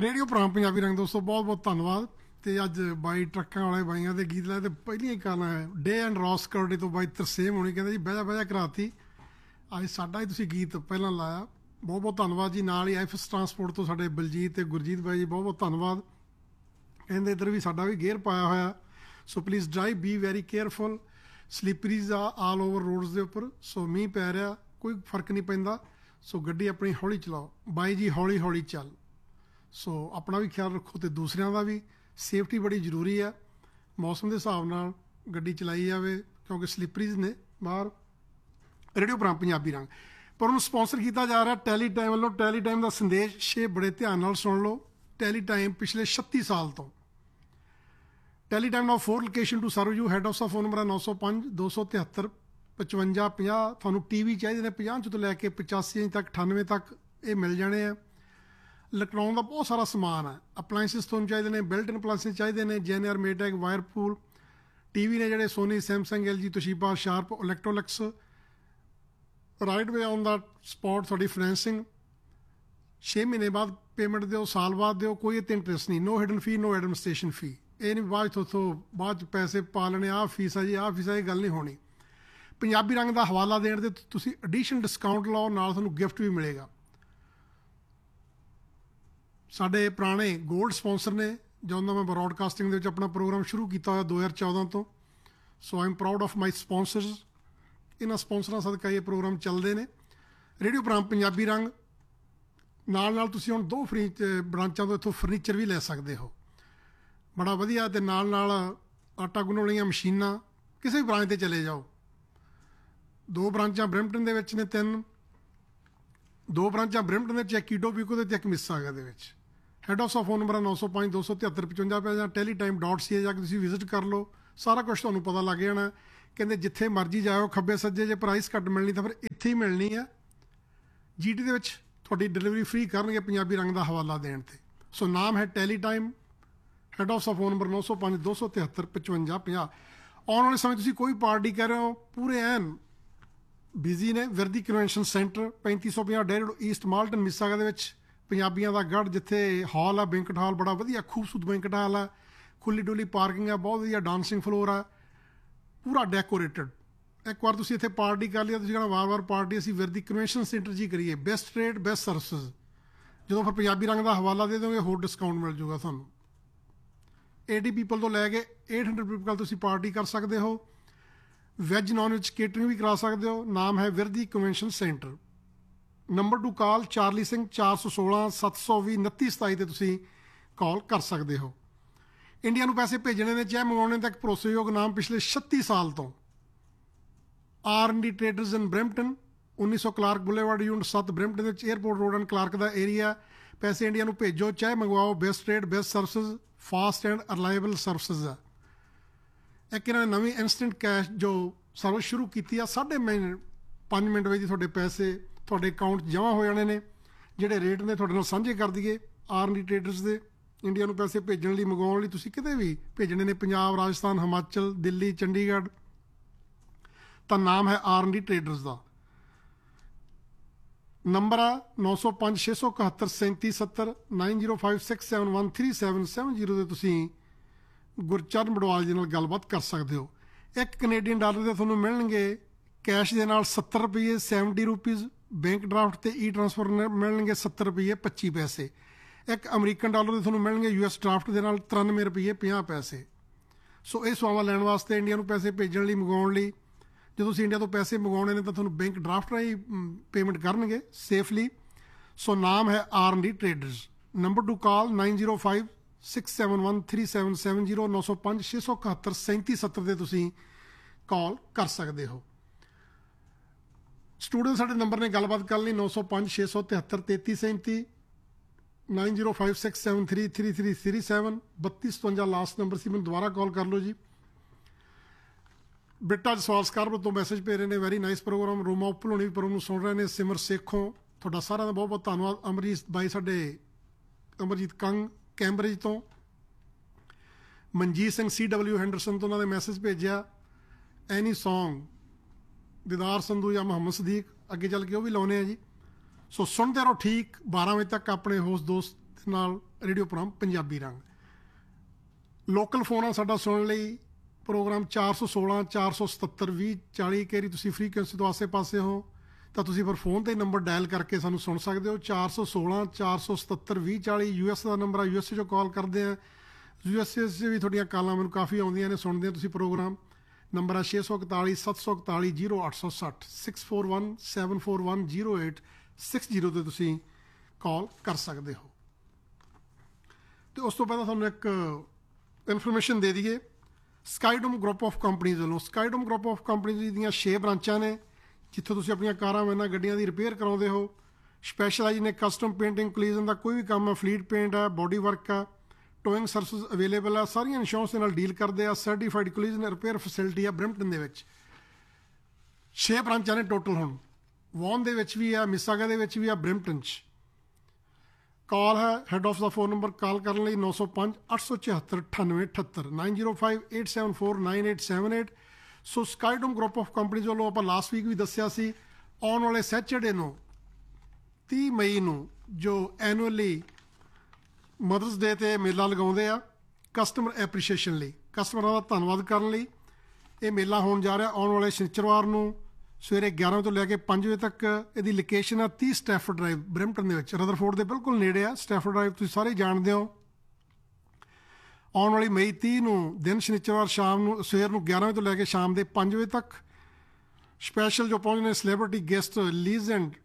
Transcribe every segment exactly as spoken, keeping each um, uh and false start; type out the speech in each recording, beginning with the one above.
Radio ਪ੍ਰਾਮ Punjabi ਰੰਗ ਦੋਸਤੋ ਬਹੁਤ ਬਹੁਤ ਧੰਨਵਾਦ। ਤੇ ਅੱਜ ਬਾਈ ਟਰੱਕਾਂ ਵਾਲੇ ਬਾਈਆਂ ਦੇ ਗੀਤ ਲਾਏ ਤੇ ਪਹਿਲੀਆਂ ਹੀ ਕਾਲਾਂ ਹੈ ਡੇ ਐਂਡ ਰੌਸ ਕਰੋਡੇ ਤੋਂ ਬਾਈ ਤਰਸੇਮ ਹੋਣੀ ਕਹਿੰਦੇ ਜੀ ਬਹਿਜਾ ਬਹਿਜਾ ਕਰਾਤੀ। ਅੱਜ ਸਾਡਾ ਹੀ ਤੁਸੀਂ ਗੀਤ ਪਹਿਲਾਂ ਲਾਇਆ, ਬਹੁਤ ਬਹੁਤ ਧੰਨਵਾਦ ਜੀ। ਨਾਲ ਹੀ ਐਫ ਐਸ ਟਰਾਂਸਪੋਰਟ ਤੋਂ ਸਾਡੇ ਬਲਜੀਤ ਤੇ ਗੁਰਜੀਤ ਬਾਈ ਜੀ ਬਹੁਤ ਬਹੁਤ ਧੰਨਵਾਦ। ਕਹਿੰਦੇ ਇੱਧਰ ਵੀ ਸਾਡਾ ਵੀ ਗੇਅਰ ਪਾਇਆ ਹੋਇਆ, so please drive be very careful. ਸਲਿਪਰੀਜ਼ ਆ ਆਲ ਓਵਰ ਰੋਡਸ ਦੇ ਉੱਪਰ, ਸੋ ਮੀਂਹ ਪੈ ਰਿਹਾ ਕੋਈ ਫਰਕ ਨਹੀਂ ਪੈਂਦਾ, ਸੋ ਗੱਡੀ ਆਪਣੀ ਹੌਲੀ ਚਲਾਓ। ਬਾਈ ਜੀ ਹੌਲੀ ਹੌਲੀ ਚੱਲ, ਸੋ ਆਪਣਾ ਵੀ ਖਿਆਲ ਰੱਖੋ ਅਤੇ ਦੂਸਰਿਆਂ ਦਾ ਵੀ। ਸੇਫਟੀ ਬੜੀ ਜ਼ਰੂਰੀ ਹੈ, ਮੌਸਮ ਦੇ ਹਿਸਾਬ ਨਾਲ ਗੱਡੀ ਚਲਾਈ ਜਾਵੇ ਕਿਉਂਕਿ ਸਲਿਪਰੀਜ਼ ਨੇ ਬਾਹਰ। ਰੇਡੀਓ ਪ੍ਰਾਮ ਪੰਜਾਬੀ ਰੰਗ ਪਰ ਉਹਨੂੰ ਸਪੋਂਸਰ ਕੀਤਾ ਜਾ ਰਿਹਾ ਟੈਲੀ ਟਾਈਮ ਵੱਲੋਂ। ਟੈਲੀ ਟਾਈਮ ਦਾ ਸੰਦੇਸ਼ ਬੜੇ ਧਿਆਨ ਨਾਲ ਸੁਣ ਲਓ। ਟੈਲੀ ਟਾਈਮ ਪਿਛਲੇ ਛੱਤੀ ਸਾਲ ਤੋਂ ਟੈਲੀ ਟਾਈਮ ਨਾਲ four location to serve you. Head of the phone number ਹੈ ਨੌ ਸੌ ਪੰਜ ਦੋ ਸੌ ਤਿਹੱਤਰ ਪਚਵੰਜਾ ਪੰਜਾਹ। ਤੁਹਾਨੂੰ ਟੀ ਵੀ ਚਾਹੀਦੇ ਨੇ ਪੰਜਾਹ ਤੋਂ ਲੈ ਕੇ ਪਚਾਸੀ ਇੰਚ ਤੱਕ ਅਠਾਨਵੇਂ ਤੱਕ ਇਹ ਮਿਲ ਜਾਣੇ ਆ। ਇਲੈਕਟ੍ਰੋਨ ਦਾ ਬਹੁਤ ਸਾਰਾ ਸਮਾਨ ਹੈ। ਅਪਲਾਇੰਸਿਸ ਤੁਹਾਨੂੰ ਚਾਹੀਦੇ ਨੇ, ਬਿਲਟ ਇਨ ਅਪਲਾਇੰਸਿਸ ਚਾਹੀਦੇ ਨੇ, ਜੈਨ ਆਰ ਮੇਟੈਕ, ਵਾਇਰਪੂਲ। ਟੀ ਵੀ ਨੇ ਜਿਹੜੇ Soni, Samsung, L G, ਤੋਸ਼ੀਬਾ, sharp, ਇਲੈਕਟ੍ਰੋਲਿਕਸ। Right way on the spot ਤੁਹਾਡੀ ਫਾਈਨੈਂਸਿੰਗ। ਛੇ ਮਹੀਨੇ ਬਾਅਦ ਪੇਮੈਂਟ ਦਿਓ, ਸਾਲ ਬਾਅਦ ਦਿਓ, ਕੋਈ ਇਹ 'ਤੇ ਇੰਟਰਸਟ ਨਹੀਂ। ਨੋ ਹਿਡਨ ਫੀ, ਨੋ ਐਡਮਿਨਿਸਟ੍ਰੇਸ਼ਨ ਫੀ। ਇਹ ਨਹੀਂ ਬਾਅਦ ਤੋਂ ਬਾਅਦ 'ਚ ਪੈਸੇ ਪਾ ਲੈਣੇ, ਆਹ ਫੀਸ ਆ ਜੀ, ਆਹ ਫੀਸ ਆ, ਇਹ ਗੱਲ ਨਹੀਂ ਹੋਣੀ। ਪੰਜਾਬੀ ਰੰਗ ਦਾ ਹਵਾਲਾ ਦੇਣ ਦੇ ਤੁਸੀਂ ਐਡੀਸ਼ਨਲ ਡਿਸਕਾਊਂਟ ਲਾਓ, ਨਾਲ ਤੁਹਾਨੂੰ ਗਿਫਟ ਵੀ ਮਿਲੇਗਾ। ਸਾਡੇ ਪੁਰਾਣੇ ਗੋਲਡ ਸਪੋਂਸਰ ਨੇ, ਜਦੋਂ ਦਾ ਮੈਂ ਬਰੋਡਕਾਸਟਿੰਗ ਦੇ ਵਿੱਚ ਆਪਣਾ ਪ੍ਰੋਗਰਾਮ ਸ਼ੁਰੂ ਕੀਤਾ ਹੋਇਆ ਦੋ ਹਜ਼ਾਰ ਚੌਦਾਂ ਤੋਂ। ਸੋ I am proud of my ਸਪੋਂਸਰਸ। ਇਹਨਾਂ ਸਪੋਂਸਰਾਂ ਸਦਕਾ ਇਹ ਪ੍ਰੋਗਰਾਮ ਚੱਲਦੇ ਨੇ। ਰੇਡੀਓ ਪ੍ਰਾਮ ਪੰਜਾਬੀ ਰੰਗ ਨਾਲ ਨਾਲ ਤੁਸੀਂ ਹੁਣ ਦੋ ਫਰੀ ਬ੍ਰਾਂਚਾਂ ਤੋਂ ਇੱਥੋਂ ਫਰਨੀਚਰ ਵੀ ਲੈ ਸਕਦੇ ਹੋ, ਬੜਾ ਵਧੀਆ। ਅਤੇ ਨਾਲ ਨਾਲ ਆਟਾ ਗੁੰਨਣ ਵਾਲੀਆਂ ਮਸ਼ੀਨਾਂ, ਕਿਸੇ ਵੀ ਬ੍ਰਾਂਚ 'ਤੇ ਚਲੇ ਜਾਓ। ਦੋ ਬ੍ਰਾਂਚਾਂ ਬਰੈਂਪਟਨ ਦੇ ਵਿੱਚ ਨੇ, ਤਿੰਨ ਦੋ ਬ੍ਰਾਂਚਾਂ ਬਰੈਂਪਟਨ ਦੇ ਵਿੱਚ, ਇੱਕ ਕੀਟੋ ਪੀਕੋ ਦੇ, ਇੱਕ ਮਿਸਾਗਾ ਦੇ ਵਿੱਚ। Head of the phone number ਹੈ ਨੌ ਸੌ ਪੰਜ ਦੋ ਸੌ ਤਿਹੱਤਰ ਪਚਵੰਜਾ ਪਿਆ, ਜਾਂ ਟੈਲੀ ਟਾਈਮ ਡੋਟ ਸੀ ਏ ਜਾ ਕੇ ਤੁਸੀਂ ਵਿਜ਼ਿਟ ਕਰ ਲਓ। ਸਾਰਾ ਕੁਛ ਤੁਹਾਨੂੰ ਪਤਾ ਲੱਗ ਜਾਣਾ। ਕਹਿੰਦੇ ਜਿੱਥੇ ਮਰਜ਼ੀ ਜਾਓ ਖੱਬੇ ਸੱਜੇ, ਜੇ ਪ੍ਰਾਈਸ ਘੱਟ ਮਿਲਣੀ ਤਾਂ ਫਿਰ ਇੱਥੇ ਹੀ ਮਿਲਣੀ ਆ। ਜੀ ਟੀ ਦੇ ਵਿੱਚ ਤੁਹਾਡੀ ਡਿਲੀਵਰੀ ਫ੍ਰੀ ਕਰਨਗੇ ਪੰਜਾਬੀ ਰੰਗ ਦਾ ਹਵਾਲਾ ਦੇਣ 'ਤੇ। ਸੋ ਨਾਮ ਹੈ Tally time. Head of the phone number ਨੌ ਸੌ ਪੰਜ ਦੋ ਸੌ ਤਿਹੱਤਰ ਪਚਵੰਜਾ ਪੰਜਾਹ। ਆਉਣ ਵਾਲੇ ਸਮੇਂ ਤੁਸੀਂ ਕੋਈ ਪਾਰਟੀ ਕਰ ਰਹੇ ਹੋ, ਪੂਰੇ ਐਨ ਬਿਜ਼ੀ ਨੇ। ਵਿਰਦੀ ਕਨਵੈਨਸ਼ਨ ਸੈਂਟਰ ਪੈਂਤੀ ਸੌ ਪੰਜਾਹ ਡੇਅਰ ਰੋਡ ਈਸਟ ਮਾਲਟਨ ਮਿਸਾਗਾ ਦੇ ਵਿੱਚ, ਪੰਜਾਬੀਆਂ ਦਾ ਗੜ੍ਹ, ਜਿੱਥੇ ਹਾਲ ਆ ਬੈਂਕਟ ਹਾਲ, ਬੜਾ ਵਧੀਆ ਖੂਬਸੂਰਤ ਬੈਂਕਟ ਹਾਲ ਆ। ਖੁੱਲੀ ਡੁੱਲੀ ਪਾਰਕਿੰਗ ਆ, ਬਹੁਤ ਵਧੀਆ ਡਾਂਸਿੰਗ ਫਲੋਰ ਆ, ਪੂਰਾ ਡੈਕੋਰੇਟਡ। ਇੱਕ ਵਾਰ ਤੁਸੀਂ ਇੱਥੇ ਪਾਰਟੀ ਕਰ ਲਿਆ, ਤੁਸੀਂ ਕਹਿਣਾ ਵਾਰ ਵਾਰ ਪਾਰਟੀ ਅਸੀਂ ਵਿਰਦੀ ਕਨਵੈਨਸ਼ਨ ਸੈਂਟਰ 'ਚ ਹੀ ਕਰੀਏ। Best rate, best services. ਜਦੋਂ ਫਿਰ ਪੰਜਾਬੀ ਰੰਗ ਦਾ ਹਵਾਲਾ ਦੇ ਦਿਓਗੇ, ਹੋਰ ਡਿਸਕਾਊਂਟ ਮਿਲ ਜੂਗਾ ਤੁਹਾਨੂੰ। ਏਟੀ ਪੀਪਲ ਤੋਂ ਲੈ ਕੇ ਏਟ ਹੰਡਰਡ ਪੀਪਲ ਤੁਸੀਂ ਪਾਰਟੀ ਕਰ ਸਕਦੇ ਹੋ। ਵੈਜ ਨੌਨ ਵੈਜ ਕੇਟਰਿੰਗ ਵੀ ਕਰਾ ਸਕਦੇ ਹੋ। ਨਾਮ ਹੈ Virdi convention centre. Number two ਕਾਲ ਚਾਰਲੀ ਸਿੰਘ, ਚਾਰ ਸੌ ਸੋਲਾਂ ਸੱਤ ਸੌ ਵੀਹ ਉਨੱਤੀ ਸਤਾਈ 'ਤੇ ਤੁਸੀਂ ਕਾਲ ਕਰ ਸਕਦੇ ਹੋ। ਇੰਡੀਆ ਨੂੰ ਪੈਸੇ ਭੇਜਣੇ ਨੇ ਚਾਹੇ ਮੰਗਵਾਉਣੇ, ਤੱਕ ਭਰੋਸੇਯੋਗ ਨਾਮ ਪਿਛਲੇ ਛੱਤੀ ਸਾਲ ਤੋਂ। R and D traders in Brampton, ਉੱਨੀ ਸੌ ਕਲਾਰਕ ਬੁਲੇਵਾਰਡ, ਯੂਨਿਟ ਸੱਤ, ਬਰੈਂਪਟਨ ਵਿੱਚ airport road and Clark the area. ਪੈਸੇ ਇੰਡੀਆ ਨੂੰ ਭੇਜੋ ਚਾਹੇ ਮੰਗਵਾਓ। Best rate, best services, fast and reliable services ਆ। ਇੱਕ ਇਹਨਾਂ ਨੇ ਨਵੀਂ ਇੰਸਟੈਂਟ ਕੈਸ਼ ਜੋ ਸਰਵਿਸ ਸ਼ੁਰੂ ਕੀਤੀ ਆ, ਸਾਢੇ ਮਿੰਟ ਪੰਜ ਮਿੰਟ ਵਿੱਚ ਤੁਹਾਡੇ ਪੈਸੇ ਤੁਹਾਡੇ ਅਕਾਊਂਟ 'ਚ ਜਮ੍ਹਾਂ ਹੋ ਜਾਣੇ ਨੇ। ਜਿਹੜੇ ਰੇਟ ਨੇ ਤੁਹਾਡੇ ਨਾਲ ਸਾਂਝੇ ਕਰ ਦਈਏ ਆਰ ਐਂਡ ਡੀ ਟ੍ਰੇਡਰਸ ਦੇ। ਇੰਡੀਆ ਨੂੰ ਪੈਸੇ ਭੇਜਣ ਲਈ, ਮੰਗਵਾਉਣ ਲਈ, ਤੁਸੀਂ ਕਿਤੇ ਵੀ ਭੇਜਣੇ ਨੇ, ਪੰਜਾਬ, ਰਾਜਸਥਾਨ, ਹਿਮਾਚਲ, ਦਿੱਲੀ, ਚੰਡੀਗੜ੍ਹ, ਤਾਂ ਨਾਮ ਹੈ R and D traders the. Number ਆ ਨੌ ਸੌ ਪੰਜ ਛੇ ਸੌ ਇਕਹੱਤਰ ਸੈਂਤੀ ਸੱਤਰ nine zero five six seven one three seven seven zero 'ਤੇ ਤੁਸੀਂ ਗੁਰਚਰਨ ਬਡਵਾਲ ਜੀ ਨਾਲ ਗੱਲਬਾਤ ਕਰ ਸਕਦੇ ਹੋ। ਇੱਕ ਕੈਨੇਡੀਅਨ ਡਾਲਰ ਦੇ ਤੁਹਾਨੂੰ ਮਿਲਣਗੇ ਕੈਸ਼ ਦੇ ਨਾਲ ਸੱਤਰ ਰੁਪਈਏ ਸੈਵਨਟੀ ਰੁਪੀਜ਼। ਬੈਂਕ ਡਰਾਫਟ ਅਤੇ ਈ ਟਰਾਂਸਫਰ ਮਿਲਣਗੇ ਸੱਤਰ ਰੁਪਈਏ ਪੱਚੀ ਪੈਸੇ। ਇੱਕ ਅਮਰੀਕਨ ਡਾਲਰ ਦੇ ਤੁਹਾਨੂੰ ਮਿਲਣਗੇ ਯੂ ਐਸ ਡਰਾਫਟ ਦੇ ਨਾਲ ਤਰਾਨਵੇਂ ਰੁਪਈਏ ਪੰਜਾਹ ਪੈਸੇ। ਸੋ ਇਹ ਸੇਵਾਵਾਂ ਲੈਣ ਵਾਸਤੇ, ਇੰਡੀਆ ਨੂੰ ਪੈਸੇ ਭੇਜਣ ਲਈ, ਮੰਗਵਾਉਣ ਲਈ, ਜਦੋਂ ਤੁਸੀਂ ਇੰਡੀਆ ਤੋਂ ਪੈਸੇ ਮੰਗਵਾਉਣੇ ਨੇ ਤਾਂ ਤੁਹਾਨੂੰ ਬੈਂਕ ਡਰਾਫਟ ਰਾਹੀਂ ਪੇਮੈਂਟ ਕਰਨਗੇ ਸੇਫਲੀ। ਸੋ ਨਾਮ ਹੈ R and D traders. Number two call nine zero five six seven one three seven seven zero. ਨੌ ਸੌ ਪੰਜ ਛੇ ਸੌ ਇਕਹੱਤਰ ਸੈਂਤੀ ਸੱਤਰ 'ਤੇ ਤੁਸੀਂ ਕਾਲ ਕਰ ਸਕਦੇ ਹੋ। ਸਟੂਡੈਂਟ ਸਾਡੇ ਨੰਬਰ ਨੇ ਗੱਲਬਾਤ ਕਰਨ ਲਈ ਨੌ ਸੌ ਪੰਜ ਛੇ ਸੌ ਤਿਹੱਤਰ ਤੇਤੀ ਸੈਂਤੀ, nine zero five six seven three three three three seven. ਬੱਤੀ ਸਤਵੰਜਾ ਲਾਸਟ ਨੰਬਰ ਸੀ, ਮੈਨੂੰ ਦੁਬਾਰਾ ਕਾਲ ਕਰ ਲਓ ਜੀ। ਬੇਟਾ ਜਸਵਾਲ ਸਕਾਰਪੁਰ ਤੋਂ ਮੈਸੇਜ ਭੇਜ ਰਹੇ ਨੇ, ਵੈਰੀ ਨਾਈਸ ਪ੍ਰੋਗਰਾਮ। ਰੋਮਾ ਉੱਪਲ ਹੋਣੀ ਵੀ ਪ੍ਰੋਗਰਾਮ ਨੂੰ ਸੁਣ ਰਹੇ ਨੇ। ਸਿਮਰ ਸੇਖੋਂ, ਤੁਹਾਡਾ ਸਾਰਿਆਂ ਦਾ ਬਹੁਤ ਬਹੁਤ ਧੰਨਵਾਦ। ਅਮਰਜੀਤ ਬਾਈ ਸਾਡੇ, ਅਮਰਜੀਤ ਕੰਗ ਕੈਂਬਰਿਜ ਤੋਂ। ਮਨਜੀਤ ਸਿੰਘ ਸੀ ਡਬਲਿਊ ਹੈਂਡਰਸਨ ਤੋਂ ਉਹਨਾਂ ਨੇ ਮੈਸੇਜ ਭੇਜਿਆ, ਐਨੀ ਸੌਂਗ ਦੀਦਾਰ ਸੰਧੂ ਜਾਂ ਮੁਹੰਮਦ ਸਦੀਕ, ਅੱਗੇ ਚੱਲ ਕੇ ਉਹ ਵੀ ਲਾਉਣੇ ਆ ਜੀ। ਸੋ ਸੁਣਦੇ ਰਹੋ ਠੀਕ ਬਾਰਾਂ ਵਜੇ ਤੱਕ ਆਪਣੇ ਹੋਸਟ ਦੋਸਤ ਨਾਲ ਰੇਡੀਓ ਪ੍ਰੋਗਰਾਮ ਪੰਜਾਬੀ ਰੰਗ। ਲੋਕਲ ਫੋਨ ਆ ਸਾਡਾ ਸੁਣਨ ਲਈ ਪ੍ਰੋਗਰਾਮ ਚਾਰ ਸੌ ਸੋਲਾਂ ਚਾਰ ਸੌ ਸਤੱਤਰ ਵੀਹ ਚਾਲੀ। ਕਈ ਵਾਰੀ ਤੁਸੀਂ ਫ੍ਰੀਕੁਐਂਸੀ ਤੋਂ ਆਸੇ ਪਾਸੇ ਹੋ ਤਾਂ ਤੁਸੀਂ ਫਿਰ ਫੋਨ 'ਤੇ ਨੰਬਰ ਡਾਇਲ ਕਰਕੇ ਸਾਨੂੰ ਸੁਣ ਸਕਦੇ ਹੋ। ਚਾਰ ਸੌ ਸੋਲਾਂ ਚਾਰ ਸੌ ਸਤੱਤਰ ਵੀਹ ਚਾਲੀ ਯੂ ਐਸ ਦਾ ਨੰਬਰ ਆ, ਯੂ ਐਸ ਏ 'ਚੋਂ ਕਾਲ ਕਰਦੇ ਆ। ਯੂ ਐਸ ਏ 'ਚ ਵੀ ਤੁਹਾਡੀਆਂ ਕਾਲਾਂ ਮੈਨੂੰ ਕਾਫੀ ਆਉਂਦੀਆਂ ਨੇ, ਸੁਣਦੇ ਹੋ ਤੁਸੀਂ ਪ੍ਰੋਗਰਾਮ। ਨੰਬਰ ਆ ਛੇ ਸੌ ਇਕਤਾਲੀ ਸੱਤ ਸੌ ਇਕਤਾਲੀ ਜੀਰੋ ਅੱਠ ਸੌ ਸੱਠ six four one seven four one zero eight six zero 'ਤੇ ਤੁਸੀਂ ਕਾਲ ਕਰ ਸਕਦੇ ਹੋ। ਅਤੇ ਉਸ ਤੋਂ ਪਹਿਲਾਂ ਤੁਹਾਨੂੰ ਇੱਕ ਇਨਫੋਰਮੇਸ਼ਨ ਦੇ ਦਈਏ ਸਕਾਈਡੋਮ ਗਰੁੱਪ ਆਫ ਕੰਪਨੀਜ਼ ਵੱਲੋਂ। ਸਕਾਈਡੋਮ ਗਰੁੱਪ ਆਫ ਕੰਪਨੀਜ਼ ਦੀਆਂ ਛੇ ਬ੍ਰਾਂਚਾਂ ਨੇ ਜਿੱਥੋਂ ਤੁਸੀਂ ਆਪਣੀਆਂ ਕਾਰਾਂ ਵੈਨਾਂ ਗੱਡੀਆਂ ਦੀ ਰਿਪੇਅਰ ਕਰਾਉਂਦੇ ਹੋ। ਸਪੈਸ਼ਲਾਈਜ਼ ਨੇ ਕਸਟਮ ਪੇਂਟਿੰਗ ਕਲੀਜ਼ਨ ਦਾ ਕੋਈ ਵੀ ਕੰਮ ਹੈ, ਫਲੀਟ ਪੇਂਟ ਹੈ, ਬੋਡੀ ਵਰਕ ਆ, ਟੋਇੰਗ ਸਰਵਿਸ ਅਵੇਲੇਬਲ ਆ, ਸਾਰੀਆਂ ਇੰਸ਼ੋਰੈਂਸ ਦੇ ਨਾਲ ਡੀਲ ਕਰਦੇ ਆ। ਸਰਟੀਫਾਈਡ ਕਲੀਜ਼ਨ ਰਿਪੇਅਰ ਫੈਸਿਲਿਟੀ ਆ ਬ੍ਰੈਂਪਟਨ ਦੇ ਵਿੱਚ। ਛੇ ਬ੍ਰਾਂਚਾਂ ਨੇ ਟੋਟਲ ਹੁਣ। ਵੌਨ ਦੇ ਵਿੱਚ ਵੀ ਆ, ਮਿਸਾਗਾ ਦੇ ਵਿੱਚ ਵੀ ਆ, ਬ੍ਰੈਂਪਟਨ 'ਚ। ਕਾਲ ਹੈ head of the phone number ਕਾਲ ਕਰਨ ਲਈ ਨੌ ਸੌ ਪੰਜ ਅੱਠ ਸੌ ਚੁਹੱਤਰ ਅਠਾਨਵੇਂ ਅਠੱਤਰ nine zero five eight seven four nine eight seven eight. So ਸਕਾਈਡੋਮ group of companies ਵੱਲੋਂ ਆਪਾਂ ਲਾਸਟ ਵੀਕ ਵੀ ਦੱਸਿਆ ਸੀ ਆਉਣ ਵਾਲੇ ਸੈਚਰਡੇ ਨੂੰ ਤੀਹ ਮਈ ਨੂੰ ਜੋ ਐਨੂਅਲੀ ਮਦਰਸ ਡੇ 'ਤੇ ਮੇਲਾ ਲਗਾਉਂਦੇ ਆ ਕਸਟਮਰ ਐਪਰੀਸ਼ੀਏਸ਼ਨ ਲਈ, ਕਸਟਮਰਾਂ ਦਾ ਧੰਨਵਾਦ ਕਰਨ ਲਈ। ਇਹ ਮੇਲਾ ਹੋਣ ਜਾ ਰਿਹਾ ਆਉਣ ਵਾਲੇ ਸ਼ਨੀਚਰਵਾਰ ਨੂੰ ਸਵੇਰੇ ਗਿਆਰਾਂ ਤੋਂ ਲੈ ਕੇ ਪੰਜ ਵਜੇ ਤੱਕ। ਇਹਦੀ ਲੋਕੇਸ਼ਨ ਆ ਤੀਹ ਸਟੈਫਰਡ ਡਰਾਈਵ ਬ੍ਰੈਂਪਟਨ ਦੇ ਵਿੱਚ, ਰਦਰਫੋਰਡ ਦੇ ਬਿਲਕੁਲ ਨੇੜੇ ਆ। ਸਟੈਫਰਡ ਡਰਾਈਵ ਤੁਸੀਂ ਸਾਰੇ ਜਾਣਦੇ ਹੋ। ਆਉਣ ਵਾਲੀ ਮਈ ਤੀਹ ਨੂੰ ਦਿਨ ਸ਼ਨੀਚਰਵਾਰ ਸ਼ਾਮ ਨੂੰ ਸਵੇਰ ਨੂੰ ਗਿਆਰਾਂ ਵਜੇ ਤੋਂ ਲੈ ਕੇ ਸ਼ਾਮ ਦੇ ਪੰਜ ਵਜੇ ਤੱਕ। ਸਪੈਸ਼ਲ ਜੋ ਪਹੁੰਚੇ ਨੇ celebrity guest legend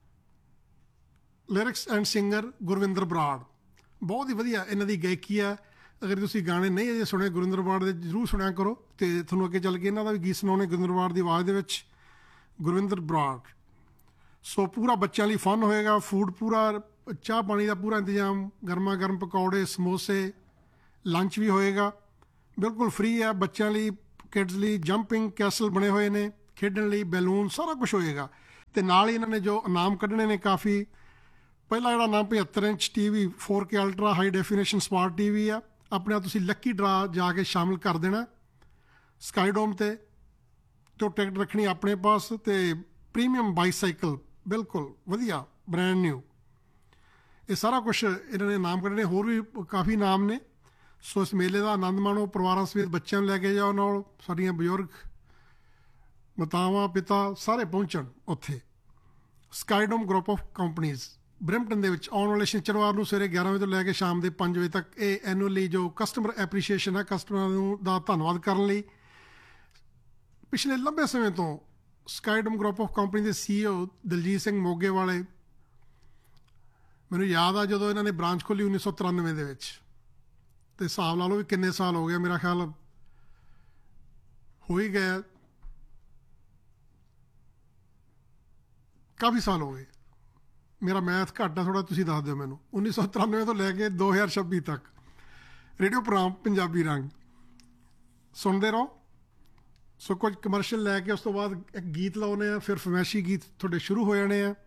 lyrics and singer Gurvinder Brar. ਬਹੁਤ ਹੀ ਵਧੀਆ ਇਹਨਾਂ ਦੀ ਗਾਇਕੀ ਆ। ਅਗਰ ਤੁਸੀਂ ਗਾਣੇ ਨਹੀਂ ਅਜੇ ਸੁਣੇ ਗੁਰਵਿੰਦਰ ਬਰਾੜ ਦੇ ਜ਼ਰੂਰ ਸੁਣਿਆ ਕਰੋ ਅਤੇ ਤੁਹਾਨੂੰ ਅੱਗੇ ਚੱਲ ਕੇ ਇਹਨਾਂ ਦਾ ਵੀ ਗੀਤ ਸੁਣਾਉਣੇ ਗੁਰਵਿੰਦਰ ਬਰਾੜ ਦੀ ਆਵਾਜ਼ ਦੇ ਵਿੱਚ। ਗੁਰਵਿੰਦਰ ਬਰਾੜ। ਸੋ ਪੂਰਾ ਬੱਚਿਆਂ ਲਈ ਫਨ ਹੋਏਗਾ, ਫੂਡ ਪੂਰਾ, ਚਾਹ ਪਾਣੀ ਦਾ ਪੂਰਾ ਇੰਤਜ਼ਾਮ, ਗਰਮਾ ਗਰਮ ਪਕੌੜੇ ਸਮੋਸੇ, ਲੰਚ ਵੀ ਹੋਏਗਾ, ਬਿਲਕੁਲ ਫ੍ਰੀ ਹੈ ਬੱਚਿਆਂ ਲਈ। ਕਿਡਸ ਲਈ ਜੰਪਿੰਗ ਕੈਸਲ ਬਣੇ ਹੋਏ ਨੇ ਖੇਡਣ ਲਈ, ਬੈਲੂਨ ਸਾਰਾ ਕੁਛ ਹੋਏਗਾ। ਅਤੇ ਨਾਲ ਹੀ ਇਹਨਾਂ ਨੇ ਜੋ ਇਨਾਮ ਕੱਢਣੇ ਨੇ ਕਾਫੀ। ਪਹਿਲਾ ਜਿਹੜਾ ਨਾਮ ਪਝੱਤਰ inch T V four K ultra high definition smart T V ਆ। ਆਪਣੇ ਆਪ ਤੁਸੀਂ ਲੱਕੀ ਡਰਾ ਜਾ ਕੇ ਸ਼ਾਮਿਲ ਕਰ ਦੇਣਾ ਸਕਾਈਡੋਮ 'ਤੇ ਤੋਂ ਟਿਕਟ ਰੱਖਣੀ ਆਪਣੇ ਪਾਸ। ਅਤੇ ਪ੍ਰੀਮੀਅਮ ਬਾਈਸਾਈਕਲ ਬਿਲਕੁਲ ਵਧੀਆ ਬ੍ਰੈਂਡ ਨਿਊ। ਇਹ ਸਾਰਾ ਕੁਛ ਇਹਨਾਂ ਨੇ ਨਾਮ ਕੱਢਣੇ। ਹੋਰ ਵੀ ਕਾਫੀ ਨਾਮ ਨੇ। ਸੋ ਇਸ ਮੇਲੇ ਦਾ ਆਨੰਦ ਮਾਣੋ, ਪਰਿਵਾਰਾਂ ਸਮੇਤ ਬੱਚਿਆਂ ਨੂੰ ਲੈ ਕੇ ਜਾਓ ਨਾਲ। ਸਾਡੀਆਂ ਬਜ਼ੁਰਗ ਮਾਤਾਵਾਂ ਪਿਤਾ ਸਾਰੇ ਪਹੁੰਚਣ ਉੱਥੇ। ਸਕਾਈਡੋਮ ਗਰੁੱਪ ਆਫ ਕੰਪਨੀਜ਼ ਬ੍ਰੈਂਪਟਨ ਦੇ ਵਿੱਚ ਆਉਣ ਵਾਲੇ ਸ਼ਨੀਚਰਵਾਰ ਨੂੰ ਸਵੇਰੇ ਗਿਆਰਾਂ ਵਜੇ ਤੋਂ ਲੈ ਕੇ ਸ਼ਾਮ ਦੇ ਪੰਜ ਵਜੇ ਤੱਕ। ਇਹ ਐਨੂਅਲੀ ਜੋ ਕਸਟਮਰ ਐਪਰੀਸ਼ੀਏਸ਼ਨ ਹੈ, ਕਸਟਮਰਾਂ ਨੂੰ ਦਾ ਧੰਨਵਾਦ ਕਰਨ ਲਈ। ਪਿਛਲੇ ਲੰਬੇ ਸਮੇਂ ਤੋਂ ਸਕਾਈਡੋਮ ਗਰੁੱਪ ਆਫ ਕੰਪਨੀ ਦੇ ਸੀ ਈ ਓ ਦਲਜੀਤ ਸਿੰਘ ਮੋਗੇ ਵਾਲੇ, ਮੈਨੂੰ ਯਾਦ ਆ ਜਦੋਂ ਇਹਨਾਂ ਨੇ ਬ੍ਰਾਂਚ ਖੋਲ੍ਹੀ ਉੱਨੀ ਸੌ ਤਰਾਨਵੇਂ ਦੇ ਵਿੱਚ। ਅਤੇ ਹਿਸਾਬ ਲਾ ਲਓ ਵੀ ਕਿੰਨੇ ਸਾਲ ਹੋ ਗਏ, ਮੇਰਾ ਖਿਆਲ ਹੋ ਹੀ ਗਿਆ ਕਾਫੀ ਸਾਲ ਹੋ ਗਏ। ਮੇਰਾ ਮੈਥ ਘੱਟ ਆ ਥੋੜ੍ਹਾ, ਤੁਸੀਂ ਦੱਸ ਦਿਓ ਮੈਨੂੰ। ਉੱਨੀ ਸੌ ਤਰਾਨਵੇਂ ਤੋਂ ਲੈ ਕੇ ਦੋ ਹਜ਼ਾਰ ਛੱਬੀ ਤੱਕ ਰੇਡੀਓ ਪ੍ਰੋਗਰਾਮ ਪੰਜਾਬੀ ਰੰਗ ਸੁਣਦੇ ਰਹੋ। ਸੋ ਕੁਝ ਕਮਰਸ਼ੀਅਲ ਲੈ ਕੇ ਉਸ ਤੋਂ ਬਾਅਦ ਇੱਕ ਗੀਤ ਲਾਉਂਦੇ ਆ, ਫਿਰ ਫਰਮਾਇਸ਼ੀ ਗੀਤ ਤੁਹਾਡੇ ਸ਼ੁਰੂ ਹੋ ਜਾਣੇ ਆ।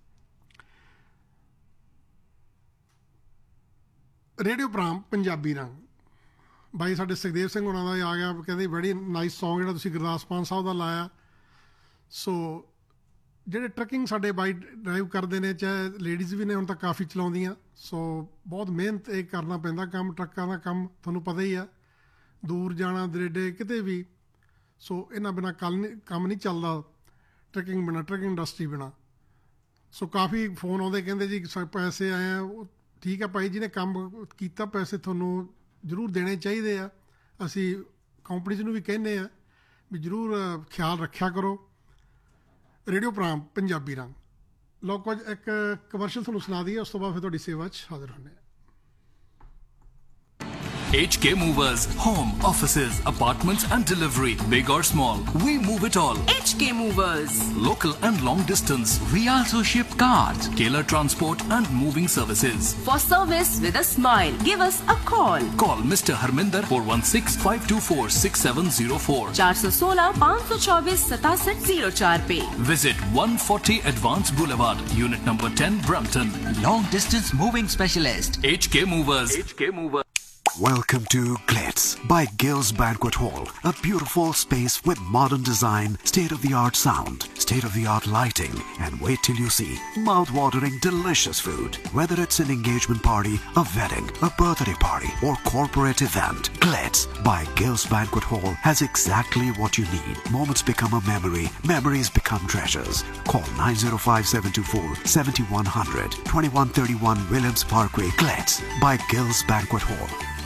ਰੇਡੀਓ ਪ੍ਰੋਗਰਾਮ ਪੰਜਾਬੀ ਰੰਗ ਬਾਈ ਸਾਡੇ ਸੁਖਦੇਵ ਸਿੰਘ ਹੋਣਾ ਦਾ ਆ ਗਿਆ, ਕਹਿੰਦੇ ਬੜੀ ਨਾਈਸ ਸੌਂਗ ਜਿਹੜਾ ਤੁਸੀਂ ਗੁਰਦਾਸ ਮਾਨ ਸਾਹਿਬ ਦਾ ਲਾਇਆ। ਸੋ ਜਿਹੜੇ ਟਰੱਕਿੰਗ ਸਾਡੇ ਬਾਈ ਡਰਾਈਵ ਕਰਦੇ ਨੇ, ਚਾਹੇ ਲੇਡੀਜ਼ ਵੀ ਨੇ ਹੁਣ ਤਾਂ ਕਾਫੀ ਚਲਾਉਂਦੀਆਂ। ਸੋ ਬਹੁਤ ਮਿਹਨਤ ਇਹ ਕਰਨਾ ਪੈਂਦਾ ਕੰਮ, ਟਰੱਕਾਂ ਦਾ ਕੰਮ ਤੁਹਾਨੂੰ ਪਤਾ ਹੀ ਆ। ਦੂਰ ਜਾਣਾ ਦਰੇਡੇ ਕਿਤੇ ਵੀ। ਸੋ ਇਹਨਾਂ ਬਿਨਾਂ ਕੱਲ ਨਹੀਂ ਕੰਮ ਨਹੀਂ ਚੱਲਦਾ, ਟਰੱਕਿੰਗ ਬਿਨਾਂ, ਟਰੱਕਿੰਗ ਇੰਡਸਟਰੀ ਬਿਨਾਂ। ਸੋ ਕਾਫੀ ਫੋਨ ਆਉਂਦੇ ਕਹਿੰਦੇ ਜੀ ਪੈਸੇ ਆਏ ਆ। ਉਹ ਠੀਕ ਆ ਭਾਈ, ਜਿਹਨੇ ਕੰਮ ਕੀਤਾ ਪੈਸੇ ਤੁਹਾਨੂੰ ਜ਼ਰੂਰ ਦੇਣੇ ਚਾਹੀਦੇ ਆ। ਅਸੀਂ ਕੰਪਨੀਜ਼ ਨੂੰ ਵੀ ਕਹਿੰਦੇ ਆ ਵੀ ਜ਼ਰੂਰ ਖਿਆਲ ਰੱਖਿਆ ਕਰੋ। ਰੇਡੀਓ ਪ੍ਰੋਗਰਾਮ ਪੰਜਾਬੀ ਰੰਗ ਲਓ ਕੁਝ ਇੱਕ ਕਮਰਸ਼ੀਅਲ ਤੁਹਾਨੂੰ ਸੁਣਾ ਦਈਏ, ਉਸ ਤੋਂ ਬਾਅਦ ਫਿਰ ਤੁਹਾਡੀ ਸੇਵਾ 'ਚ ਹਾਜ਼ਰ ਹੁੰਦੇ ਹਾਂ। H K Movers. Home, offices, apartments and delivery. Big or small, we move it all. H K Movers. Local and long distance. We also ship cars, trailer transport and moving services. For service with a smile, give us a call. Call Mister Harminder four one six, five two four, six seven zero four. four one six, five two four, seven seven zero four पे. Visit one forty Advance Boulevard, Unit number ten, Brampton. Long distance moving specialist. H K Movers. H K Movers. Welcome to Glitz by Gills Banquet Hall, a beautiful space with modern design, state-of-the-art sound, state-of-the-art lighting, and wait till you see mouth-watering delicious food. Whether it's an engagement party, a wedding, a birthday party, or corporate event, Glitz by Gills Banquet Hall has exactly what you need. Moments become a memory, memories become treasures. Call nine zero five, seven two four, seven one zero zero, twenty-one thirty-one Williams Parkway, Glitz by Gills Banquet Hall.